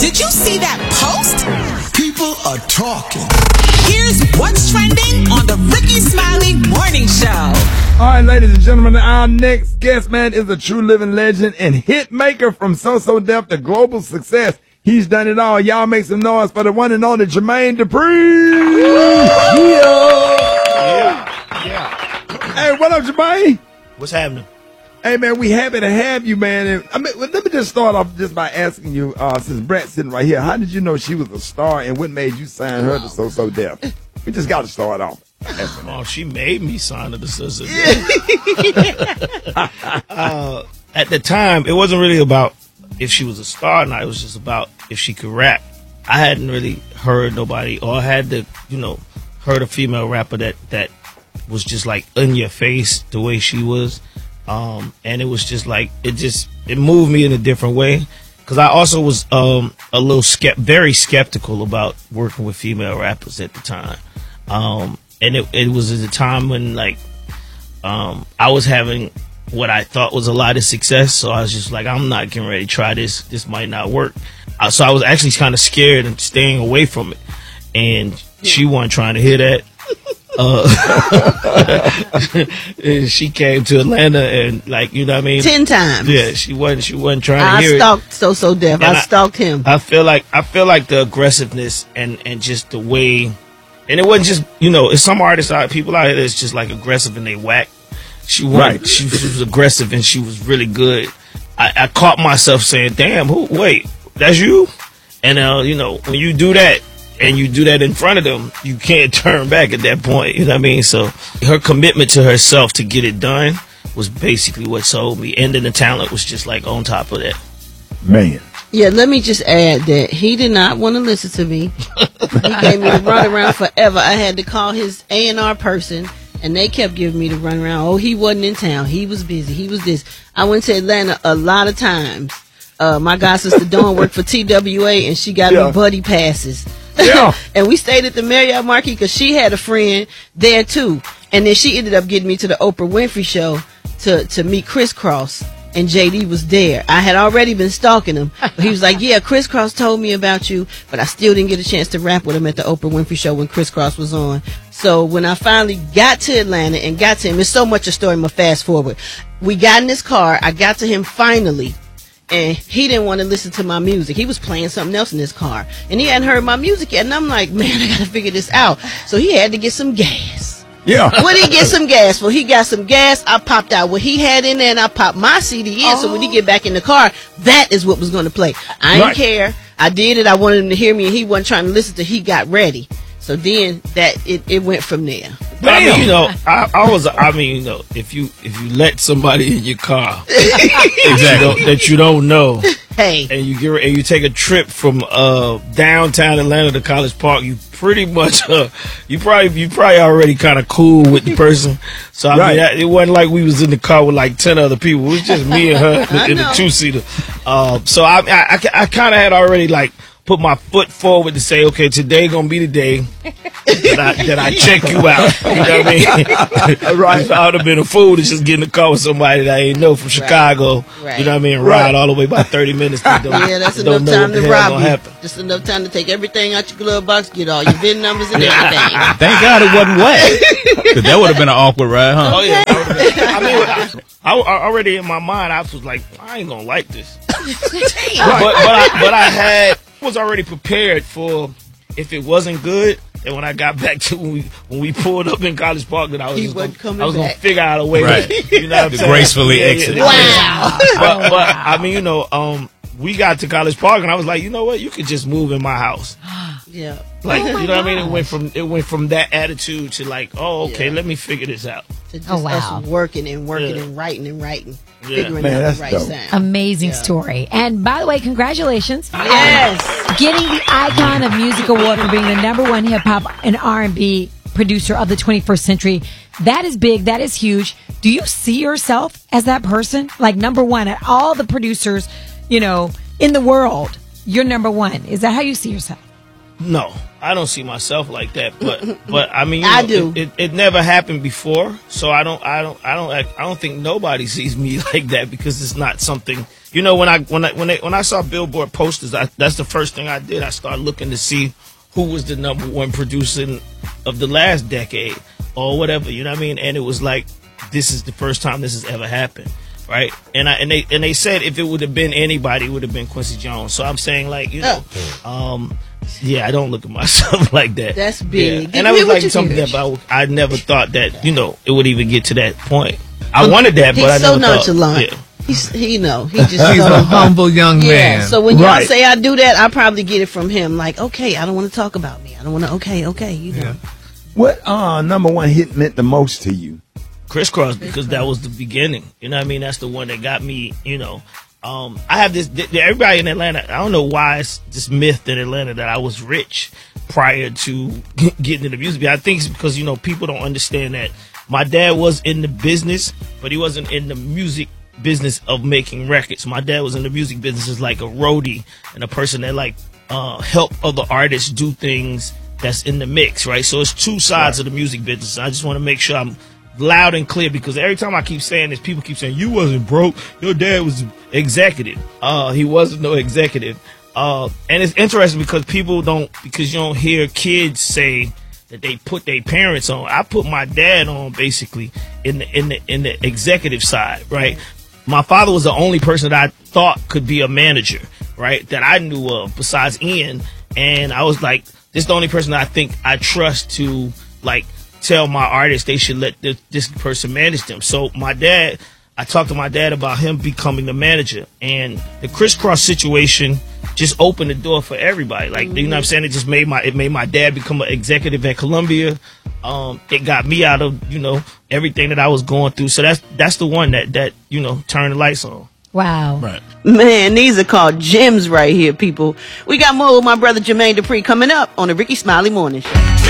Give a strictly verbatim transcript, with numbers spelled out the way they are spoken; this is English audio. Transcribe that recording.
Did you see that post? People are talking. Here's what's trending on the Ricky Smiley Morning Show. All right, ladies and gentlemen, our next guest, man, is a true living legend and hit maker from So-So Def to global success. He's done it all. Y'all make some noise for the one and only Jermaine Dupri. Yeah. Yeah. Hey, what up, Jermaine? What's happening? Hey, man, we happy to have you, man. And, I mean, let me just start off just by asking you, uh, since Brett's sitting right here, how did you know she was a star and what made you sign her to So-So Def? We just got to start off. Oh, she made me sign to the So-So Def. uh, at the time, it wasn't really about if she was a star or not. It was just about if she could rap. I hadn't really heard nobody, or I had to, you know, heard a female rapper that, that was just like in your face the way she was. Um, and it was just like, it just, it moved me in a different way. Cause I also was, um, a little skept, very skeptical about working with female rappers at the time. Um, and it, it was at a time when like, um, I was having what I thought was a lot of success. So I was just like, I'm not getting ready to try this. This might not work. Uh, so I was actually kind of scared and staying away from it. And she wasn't trying to hear that. Uh, and she came to Atlanta and like, you know what I mean? Ten times. Yeah, she wasn't, she wasn't trying I to hear it. I stalked So-So Def. I stalked him. I feel like, I feel like the aggressiveness and, and just the way, and it wasn't just, you know, it's some artists out, people out here that's just like aggressive and they whack. She wasn't, right. she, she was aggressive and she was really good. I, I caught myself saying, damn, who, wait, that's you? And, uh, you know, when you do that, and you do that in front of them, you can't turn back at that point. You know what I mean? So her commitment to herself to get it done was basically what sold me. And then the talent was just like on top of that. Man. Yeah, let me just add that he did not want to listen to me. He gave me the runaround forever. I had to call his A and R person, and they kept giving me the runaround. Oh, he wasn't in town. He was busy. He was this. I went to Atlanta a lot of times. Uh, my god sister Dawn worked for T W A, and she got yeah. me buddy passes. Yeah. And we stayed at the Marriott Marquis because she had a friend there too. And then she ended up getting me to the Oprah Winfrey show to, to meet Criss Cross. And J D was there. I had already been stalking him. But he was like, yeah, Criss Cross told me about you. But I still didn't get a chance to rap with him at the Oprah Winfrey show when Criss Cross was on. So when I finally got to Atlanta and got to him, it's so much a story, I'm going to fast forward. We got in this car. I got to him finally. And he didn't want to listen to my music. He was playing something else in his car. And he hadn't heard my music yet. And I'm like, man, I got to figure this out. So he had to get some gas. Yeah. What did he get some gas for? He got some gas. I popped out what he had in there and I popped my C D in. Oh. So when he get back in the car, that is what was going to play. I didn't right. care. I did it. I wanted him to hear me and he wasn't trying to listen till he got ready. So then that it, it went from there. But I mean, you know, I, I was, I mean, you know, if you if you let somebody in your car exactly. that you don't know, hey, and you get and you take a trip from uh, downtown Atlanta to College Park, you pretty much, uh, you probably you probably already kind of cool with the person. So I right. mean, it wasn't like we was in the car with like ten other people. It was just me and her in the two seater. Uh, so I, I, I, I kind of had already like put my foot forward to say, okay, today gonna be the day that I, that I check you out. You know what I mean? Right. I would have been a fool to just get in the car with somebody that I ain't know from Chicago. Right. You know what I mean? Ride right. all the way by thirty minutes. To yeah, that's enough time to rob you. Just enough time to take everything out your glove box, get all your V I N numbers and everything. Thank God it wasn't wet. Because that would have been an awkward ride, huh? Oh, yeah. I mean, I, I already in my mind, I was like, I ain't gonna like this. but, but, I, but I had was already prepared for if it wasn't good. And when I got back to when we when we pulled up in College Park, that I was gonna, I was gonna figure out a way, right. to, you know, what I'm saying? gracefully yeah, exit. Yeah, wow. But, but I mean, you know, um, we got to College Park, and I was like, you know what, you could just move in my house. Yeah. Like, oh you know gosh. what I mean? It went from it went from that attitude to like, oh, okay, yeah. let me figure this out. To just oh, wow. us working and working yeah. and writing and writing, yeah. figuring Man, out the right dope. sound. Amazing yeah. story. And by the way, congratulations. Yes. Getting the Icon of Music Award for being the number one hip hop and R and B producer of the twenty-first century. That is big. That is huge. Do you see yourself as that person? Like number one at all the producers, you know, in the world, you're number one. Is that how you see yourself? No, I don't see myself like that. But but I mean, you I know, do. It, it, it never happened before, so I don't I don't I don't I don't think nobody sees me like that because it's not something you know, when I when I when they, when I saw Billboard posters, I, that's the first thing I did. I started looking to see who was the number one producer of the last decade or whatever. You know what I mean? And it was like, this is the first time this has ever happened, right? And I and they and they said if it would have been anybody, it would have been Quincy Jones. So I'm saying, like, you know, um, yeah, I don't look at myself like that. That's big. Yeah. And I was like something that I, I never thought that, you know, it would even get to that point. I wanted that, but I He's so never nonchalant. thought. Yeah. He's, he know. He just He's so, a humble young yeah. man. So when y'all Right. say I do that, I probably get it from him. Like, okay, I don't want to talk about me. I don't want to. Okay, okay, you know. Yeah. What uh number one hit meant the most to you? Crisscross, because that was the beginning. You know what I mean? That's the one that got me, you know. Um, I have this, th- everybody in Atlanta, I don't know why it's this myth in Atlanta that I was rich prior to getting into music. I think it's because, you know, people don't understand that my dad was in the business, but he wasn't in the music business of making records. My dad was in the music business as like a roadie and a person that like uh, help other artists do things that's in the mix, right? So it's two sides of the music business. I just want to make sure I'm loud and clear, because every time I keep saying this, people keep saying, you wasn't broke, your dad was executive. Uh, he wasn't no executive. Uh, and it's interesting because people don't, because you don't hear kids say that they put their parents on. I put my dad on basically in the, in the, in the executive side, right? My father was the only person that I thought could be a manager, right? That I knew of besides Ian. And I was like, this is the only person that I think I trust to, like, tell my artists they should let this, this person manage them. So my dad, I talked to my dad about him becoming the manager, and the Crisscross situation just opened the door for everybody. Like, mm-hmm. you know what I'm saying? It just made my, it made my dad become an executive at Columbia. Um, it got me out of, you know, everything that I was going through. So that's, that's the one that, that, you know, turned the lights on. Wow. Right. Man, these are called gems right here, people. We got more with my brother Jermaine Dupri coming up on the Ricky Smiley Morning Show.